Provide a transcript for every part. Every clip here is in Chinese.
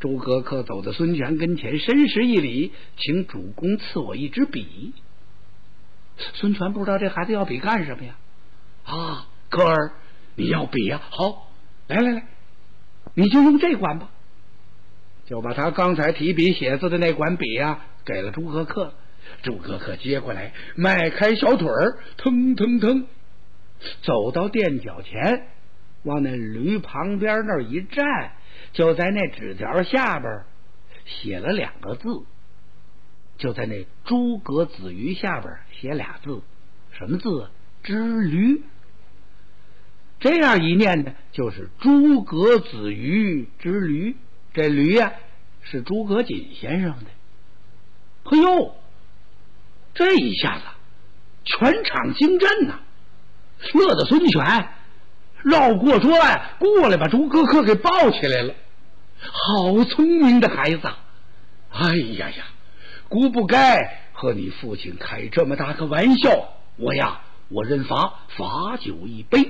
诸葛恪走到孙权跟前，深施一礼，请主公赐我一支笔。孙权不知道这孩子要笔干什么呀？啊，科儿，你要笔呀？好，来来来，你就用这管吧。就把他刚才提笔写字的那管笔啊，给了诸葛恪。诸葛恪接过来，迈开小腿儿，腾腾腾，走到垫脚前，往那驴旁边那儿一站，就在那纸条下边写了2个字，就在那诸葛子瑜下边写俩字，什么字？之驴。这样一念呢，就是诸葛子瑜之驴。这驴呀，是诸葛瑾先生的。哎呦，这一下子全场惊震呐，乐得孙权绕过桌案过来，把诸葛恪给抱起来了。好聪明的孩子！哎呀呀，姑不该和你父亲开这么大个玩笑，我认罚酒一杯。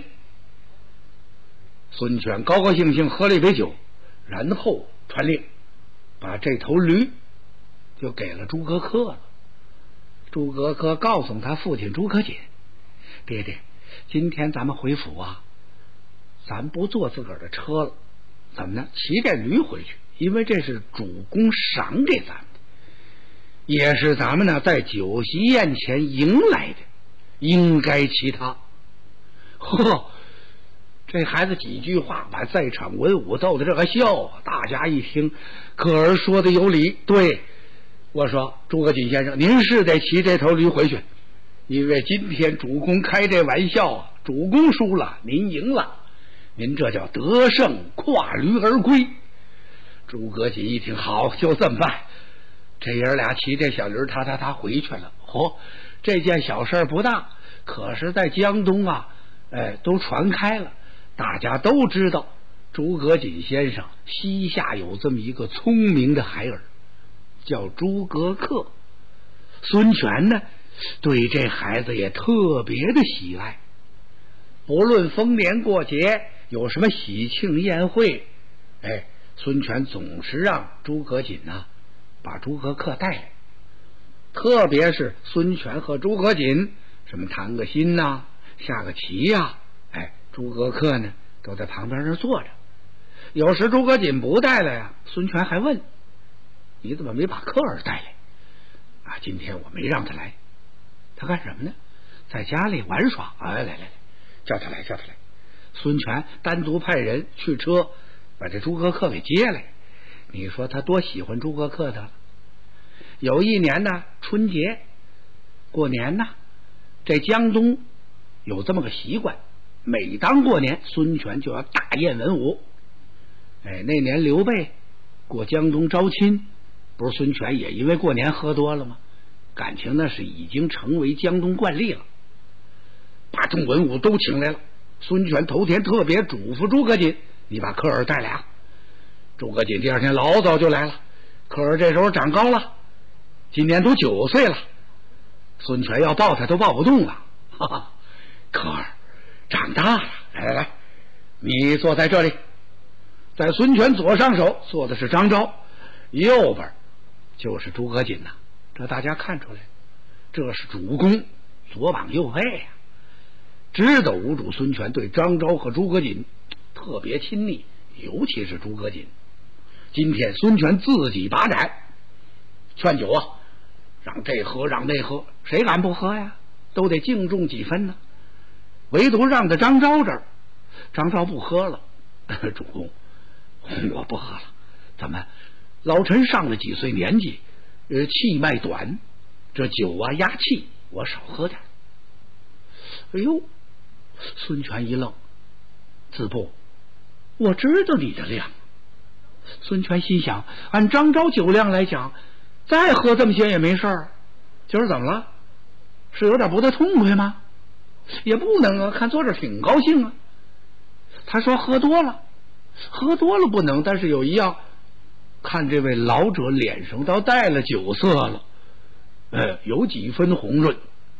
孙权高高兴兴喝了一杯酒，然后传令把这头驴就给了诸葛恪了。诸葛恪告诉他父亲诸葛瑾，爹爹，今天咱们回府啊，咱不坐自个儿的车了，怎么呢？骑这驴回去，因为这是主公赏给咱们的，也是咱们呢在酒席宴前迎来的，应该骑它。呵，这孩子几句话把在场文武逗得这个笑，大家一听，可儿说的有理。对，我说诸葛瑾先生，您是得骑这头驴回去，因为今天主公开这玩笑啊，主公输了，您赢了，您这叫得胜跨驴而归。诸葛瑾一听，好，就这么办。这爷俩骑这小驴他回去了。这件小事不大，可是在江东啊，都传开了，大家都知道诸葛瑾先生膝下有这么一个聪明的孩儿，叫诸葛恪。孙权呢，对这孩子也特别的喜爱，不论逢年过节有什么喜庆宴会，孙权总是让诸葛瑾把诸葛恪带来。特别是孙权和诸葛瑾什么谈个心下个棋诸葛恪呢都在旁边那坐着。有时诸葛瑾不带来呀，孙权还问，你怎么没把恪儿带来？今天我没让他来。他干什么呢？在家里玩耍。来，叫他来。孙权单独派人去车把这诸葛恪给接来。你说他多喜欢诸葛恪的了。有一年呢，春节过年呢，这江东有这么个习惯，每当过年，孙权就要大宴文武。那年刘备过江东招亲，不是孙权也因为过年喝多了吗？感情那是已经成为江东惯例了，把众文武都请来了。孙权头天特别嘱咐诸葛瑾，你把恪儿带来。诸葛瑾第二天老早就来了。恪儿这时候长高了，今年都9岁了，孙权要抱他都抱不动了。恪儿长大了，来，你坐在这里。在孙权左上手坐的是张昭，右边就是诸葛瑾这大家看出来，这是主公左膀右臂知道吴主孙权对张昭和诸葛瑾特别亲密，尤其是诸葛瑾。今天孙权自己把盏劝酒让这喝让那喝，谁敢不喝呀？都得敬重几分呢。唯独让在张昭这儿，张昭不喝了。主公，我不喝了。怎么？老臣上了几岁年纪，气脉短，这酒压气，我少喝点。哎呦，孙权一愣，子布，我知道你的量。孙权心想，按张昭酒量来讲，再喝这么些也没事儿。今儿怎么了？是有点不太痛快吗？也不能看坐着挺高兴他说喝多了不能，但是有一样，看这位老者脸上倒带了酒色了，有几分红润。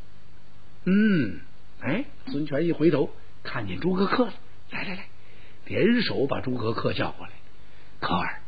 孙权一回头看见诸葛恪了，来，联手把诸葛恪叫过来。恪儿，